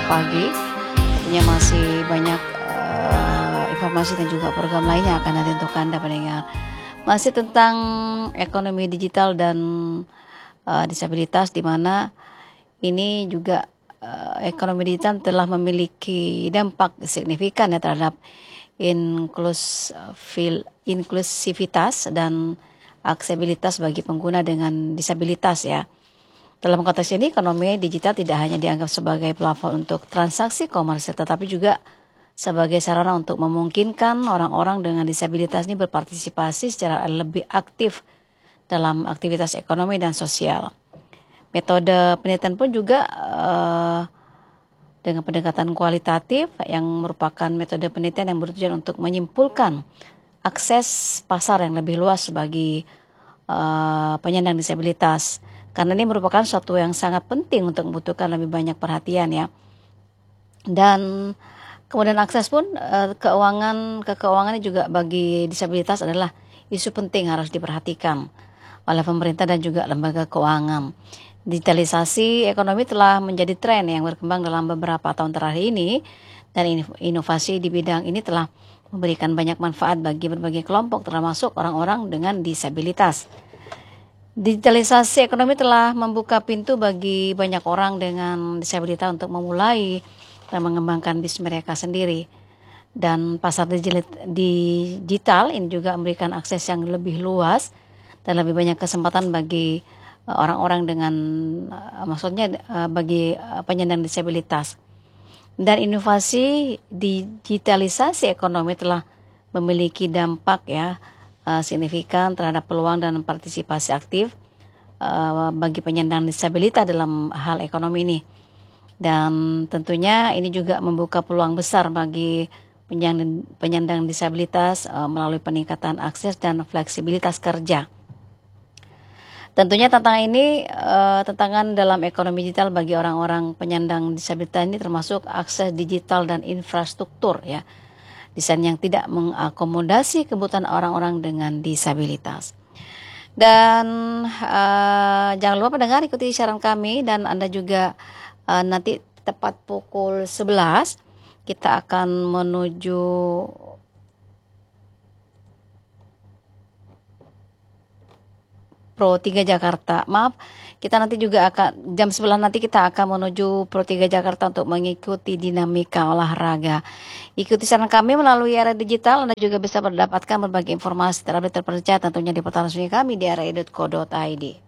pagi. Tentunya masih banyak informasi dan juga program lainnya akan nanti untuk Anda pendengar. Masih tentang ekonomi digital dan disabilitas, di mana ini juga ekonomi digital telah memiliki dampak signifikan ya terhadap inklusivitas dan aksesibilitas bagi pengguna dengan disabilitas ya. Dalam konteks ini, ekonomi digital tidak hanya dianggap sebagai platform untuk transaksi komersil, tetapi juga sebagai sarana untuk memungkinkan orang-orang dengan disabilitas ini berpartisipasi secara lebih aktif dalam aktivitas ekonomi dan sosial. Metode penelitian pun juga dengan pendekatan kualitatif yang merupakan metode penelitian yang bertujuan untuk menyimpulkan akses pasar yang lebih luas bagi penyandang disabilitas. Karena ini merupakan suatu yang sangat penting untuk membutuhkan lebih banyak perhatian ya. Dan kemudian akses pun keuangannya juga bagi disabilitas adalah isu penting harus diperhatikan oleh pemerintah dan juga lembaga keuangan. Digitalisasi ekonomi telah menjadi tren yang berkembang dalam beberapa tahun terakhir ini, dan inovasi di bidang ini telah memberikan banyak manfaat bagi berbagai kelompok termasuk orang-orang dengan disabilitas. Digitalisasi ekonomi telah membuka pintu bagi banyak orang dengan disabilitas untuk memulai dan mengembangkan bisnis mereka sendiri. Dan pasar digital ini juga memberikan akses yang lebih luas dan lebih banyak kesempatan bagi orang-orang dengan bagi penyandang disabilitas. Dan inovasi digitalisasi ekonomi telah memiliki dampak ya signifikan terhadap peluang dan partisipasi aktif bagi penyandang disabilitas dalam hal ekonomi ini. Dan tentunya ini juga membuka peluang besar bagi penyandang disabilitas melalui peningkatan akses dan fleksibilitas kerja. Tentunya tantangan dalam ekonomi digital bagi orang-orang penyandang disabilitas ini termasuk akses digital dan infrastruktur ya. Desain yang tidak mengakomodasi kebutuhan orang-orang dengan disabilitas. Dan jangan lupa pendengar ikuti siaran kami, dan Anda juga nanti tepat pukul 11 kita akan menuju Pro 3 Jakarta. Maaf, kita nanti juga akan jam 11 nanti kita akan menuju Pro 3 Jakarta untuk mengikuti dinamika olahraga. Ikuti saran kami melalui era digital. Anda juga bisa mendapatkan berbagai informasi terupdate terpercaya tentunya di portal resmi kami di area.co.id.